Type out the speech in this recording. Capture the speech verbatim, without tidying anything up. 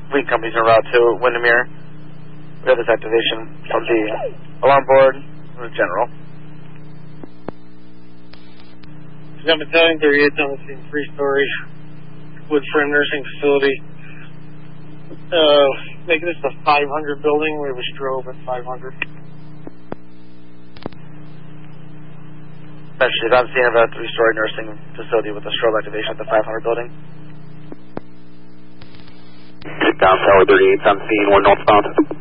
Lead companies en route to Windermere. We have this activation from the alarm board and the general. Got Battalion thirty-eight on the scene, three-story wood frame nursing facility. Uh, making this a five hundred building. We have a strobe at five hundred. Actually, I'm seeing a three-story nursing facility with a strobe activation at the five hundred building. Down Tower thirty-eight on scene, one northbound.